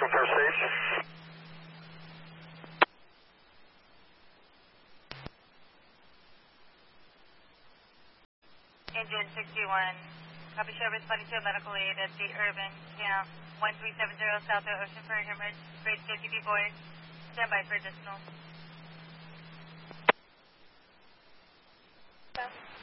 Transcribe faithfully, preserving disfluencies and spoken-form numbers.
Central Fair State. Engine sixty-one, copy show responding to a medical aid at the Urban Camp one three seven zero South Ocean for Hemorrhage, grade J T B void. Stand by for additional.